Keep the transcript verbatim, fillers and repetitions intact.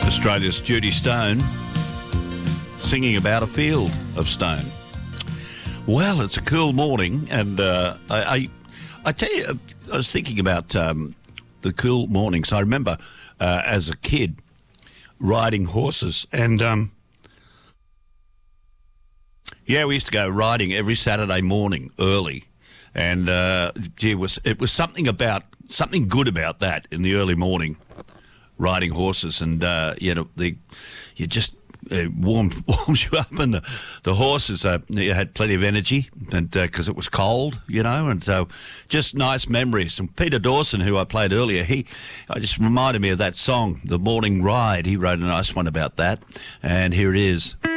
Australia's Judy Stone singing about a field of stone. Well, it's a cool morning, and uh, I, I, I tell you, I was thinking about um, the cool mornings. I remember uh, as a kid riding horses, and um, yeah, we used to go riding every Saturday morning early, and uh, gee, it was it was something about something good about that in the early morning. Riding horses, and uh, you know, the you just uh, warm warms you up, and the the horses uh, you had plenty of energy, and because uh, it was cold, you know, and so just nice memories. And Peter Dawson, who I played earlier, he I just reminded me of that song, "The Morning Ride." He wrote a nice one about that, and here it is.